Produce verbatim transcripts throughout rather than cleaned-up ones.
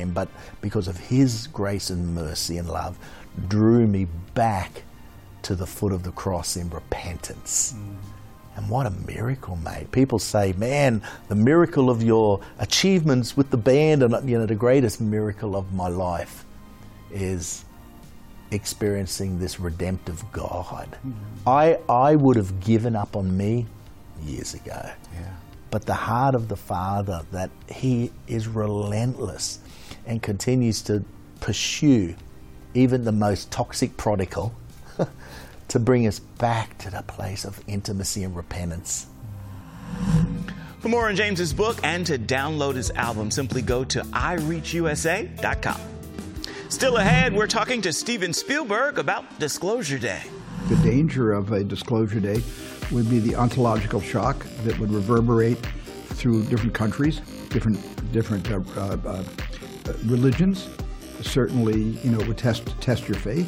Him, but because of His grace and mercy and love, drew me back to the foot of the cross in repentance. Mm. And what a miracle, mate. People say, man, the miracle of your achievements with the band, and you know, the greatest miracle of my life is experiencing this redemptive God. Mm-hmm. I I would have given up on me years ago. Yeah. But the heart of the Father, that He is relentless and continues to pursue even the most toxic prodigal to bring us back to the place of intimacy and repentance. For more on James's book and to download his album, simply go to i reach u s a dot com. Still ahead, we're talking to Steven Spielberg about Disclosure Day. The danger of a Disclosure Day would be the ontological shock that would reverberate through different countries, different different uh, uh, uh, religions. Certainly, you know, it would test test your faith.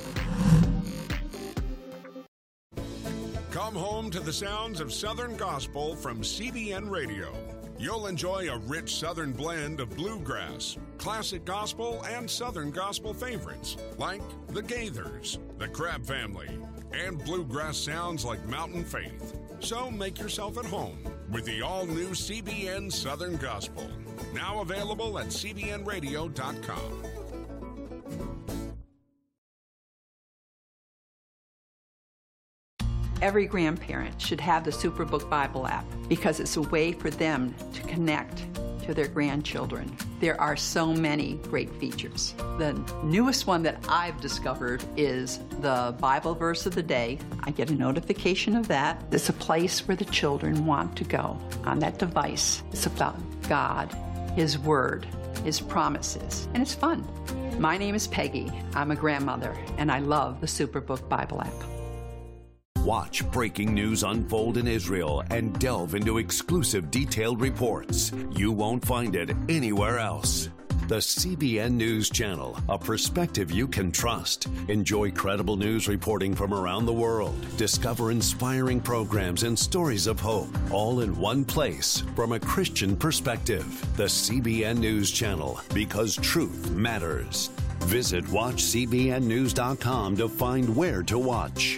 Come home to the sounds of Southern Gospel from C B N Radio. You'll enjoy a rich Southern blend of bluegrass, classic gospel, and Southern gospel favorites like the Gaithers, the Crabb Family, and bluegrass sounds like Mountain Faith. So make yourself at home with the all-new C B N Southern Gospel. Now available at c b n radio dot com. Every grandparent should have the Superbook Bible app because it's a way for them to connect to their grandchildren. There are so many great features. The newest one that I've discovered is the Bible verse of the day. I get a notification of that. It's a place where the children want to go on that device. It's about God, His Word, His promises, and it's fun. My name is Peggy. I'm a grandmother, and I love the Superbook Bible app. Watch breaking news unfold in Israel and delve into exclusive detailed reports. You won't find it anywhere else. The C B N News Channel, a perspective you can trust. Enjoy credible news reporting from around the world. Discover inspiring programs and stories of hope, all in one place from a Christian perspective. The C B N News Channel, because truth matters. Visit watch c b n news dot com to find where to watch.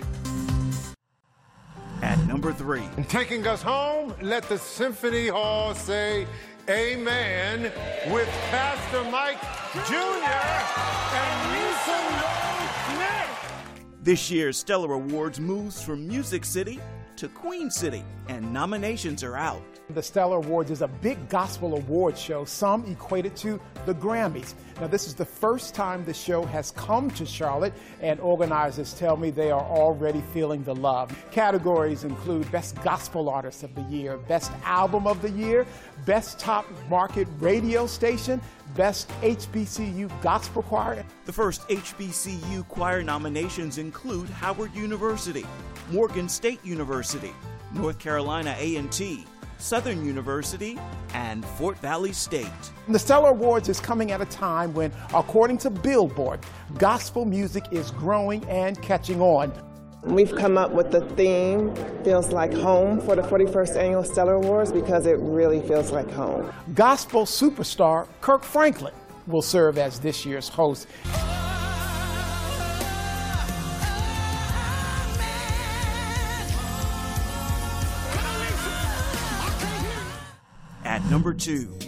At number three. And taking us home, let the Symphony Hall say amen with Pastor Mike Junior and Lisa Lowe. This year's Stellar Awards moves from Music City to Queen City, and nominations are out. The Stellar Awards is a big gospel award show, some equate it to the Grammys. Now, this is the first time the show has come to Charlotte, and organizers tell me they are already feeling the love. Categories include Best Gospel Artist of the Year, Best Album of the Year, Best Top Market Radio Station, Best H B C U Gospel Choir. The first H B C U choir nominations include Howard University, Morgan State University, North Carolina A and T, Southern University, and Fort Valley State. The Stellar Awards is coming at a time when, according to Billboard, gospel music is growing and catching on. We've come up with the theme, Feels Like Home, for the forty-first Annual Stellar Awards because it really feels like home. Gospel superstar Kirk Franklin will serve as this year's host. At number two.